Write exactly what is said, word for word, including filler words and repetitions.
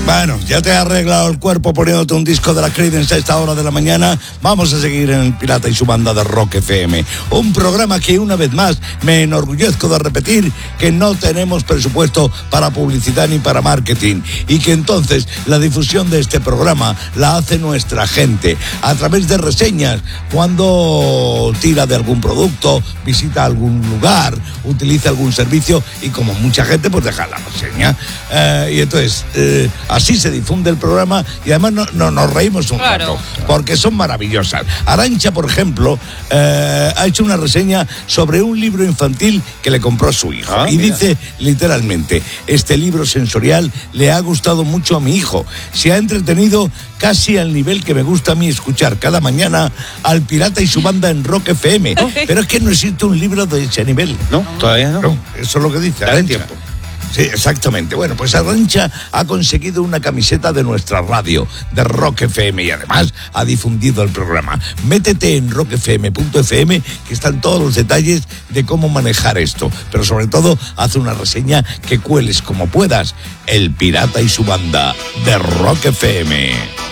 Bueno, ya te has arreglado el cuerpo poniéndote un disco de la Creedence a esta hora de la mañana. Vamos a seguir en El Pirata y su banda de Rock F M. Un programa que una vez más me enorgullezco de repetir que no tenemos presupuesto para publicidad ni para marketing. Y que entonces la difusión de este programa la hace nuestra gente a través de reseñas. Cuando tira de algún producto, visita algún lugar, utiliza algún servicio y como mucha gente pues deja la reseña. Eh, y entonces... Eh, Así se difunde el programa y además no, no, nos reímos un claro. rato, porque son maravillosas. Arantxa, por ejemplo, eh, ha hecho una reseña sobre un libro infantil que le compró a su hijo. Ah, y mira. Dice literalmente, este libro sensorial le ha gustado mucho a mi hijo. Se ha entretenido casi al nivel que me gusta a mí escuchar cada mañana al Pirata y su banda en Rock F M. Okay. Pero es que no existe un libro de ese nivel. No, todavía no. no eso es lo que dice Arantxa. Sí, exactamente. Bueno, pues Arantxa ha conseguido una camiseta de nuestra radio, de Rock F M, y además ha difundido el programa. Métete en rock f m punto f m, que están todos los detalles de cómo manejar esto. Pero sobre todo, haz una reseña que cueles como puedas. El Pirata y su banda de Rock F M.